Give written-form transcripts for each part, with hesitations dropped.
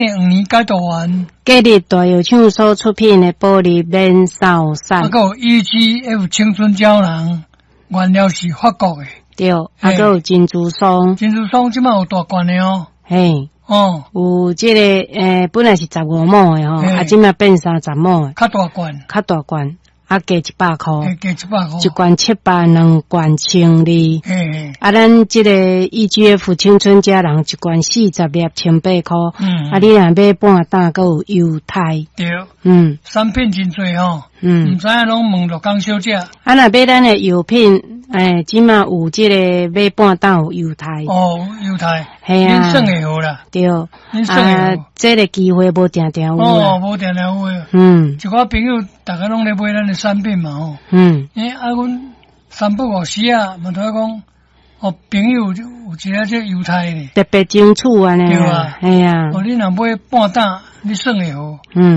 年解读完， 今日大药厂所出品的玻璃免扫伞， 还有 EGF 青春胶囊，原料是法国的。 对，还有珍珠霜， 珍珠霜即摆有大罐的哦。 嘿， 哦， 有这个本来是15毛的吼，啊，即摆变30毛的， 较大罐， 较大罐。啊，加100块， 加100块， 一罐700，两罐1200。啊，咱这个 EGF 青春佳人一罐40粒18块。啊，你若买半担，还有优待。 对。产品真多吼。唔知影拢问陆江小姐。 啊，若买咱的药品，即马有这个买半担有优待。 哦，优待。 系啊。 恁算会好啦。 对。 恁算会好。 这个机会无定定有啦。 哦，无定定有诶。一寡朋友大家拢咧买咱的产品嘛吼。阮3不5时啊，嘛头讲，朋友有一个这优待咧。 特别清楚安尼。 对啊。 系啊。 你若买半担，你算会好。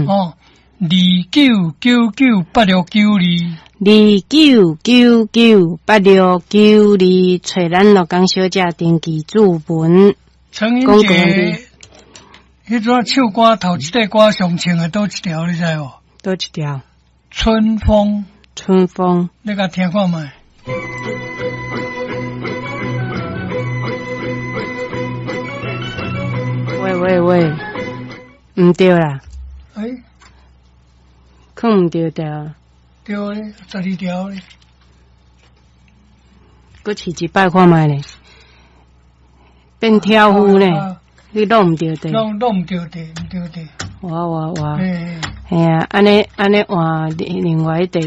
299982，找咱陆江小姐登记注文。 陈英杰，迄阵唱歌头一块歌上唱的倒一条，你知无？ 倒一条？ 春风。 春风。 你甲听看卖。 喂，唔对啦。可唔对调？ 对咧，12条咧。 搁试100看卖咧，变跳舞咧，你弄唔对的。 弄唔对的，唔对的。 我。系啊，安尼换另外一地。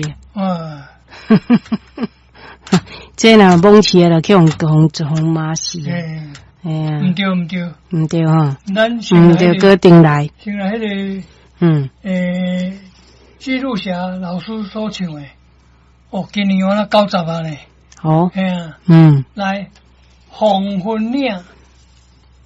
这若蒙起来了，去红马死。 唔对哈。 咱唔对，搁顶来。 先来迄个记录侠老师所唱的，今年我90啊咧。 好。 来黄昏岭